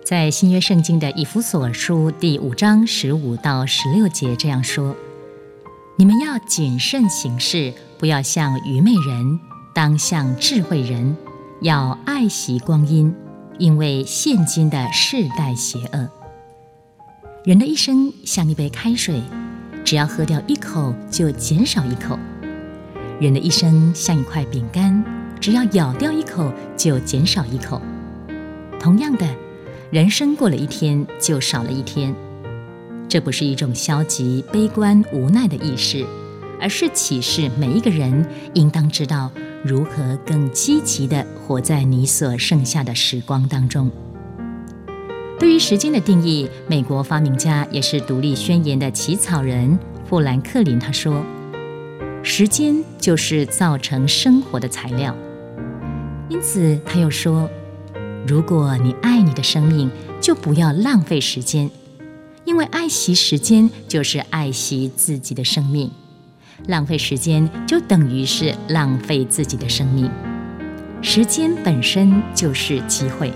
在新约圣经的以弗所书第5章15到16节这样说：你们要谨慎行事，不要像愚昧人，当像智慧人，要爱惜光阴，因为现今的世代邪恶。人的一生像一杯开水，只要喝掉一口就减少一口；人的一生像一块饼干，只要咬掉一口就减少一口。同样的，人生过了一天就少了一天。这不是一种消极、悲观、无奈的意识，而是启示每一个人应当知道如何更积极地活在你所剩下的时光当中。对于时间的定义，美国发明家也是独立宣言的起草人富兰克林他说：时间就是造成生活的材料。因此他又说，如果你爱你的生命，就不要浪费时间，因为爱惜时间就是爱惜自己的生命，浪费时间就等于是浪费自己的生命。时间本身就是机会。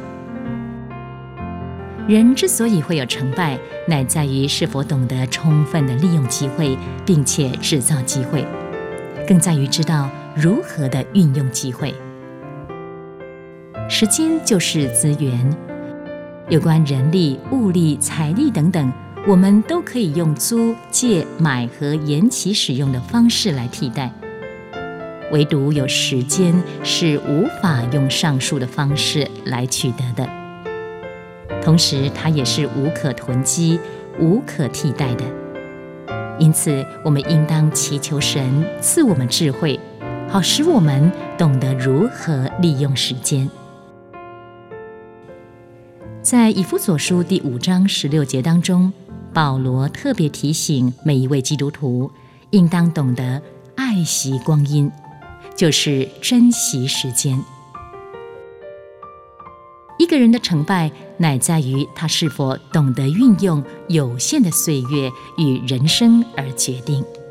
人之所以会有成败，乃在于是否懂得充分地利用机会，并且制造机会，更在于知道如何地运用机会。时间就是资源，有关人力、物力、财力等等，我们都可以用租、借、买和延期使用的方式来替代，唯独有时间是无法用上述的方式来取得的。同时它也是无可囤积、无可替代的。因此我们应当祈求神赐我们智慧，好使我们懂得如何利用时间。在以弗所书第5章16节当中，保罗特别提醒每一位基督徒应当懂得爱惜光阴，就是珍惜时间。一个人的成败乃在于他是否懂得运用有限的岁月与人生而决定。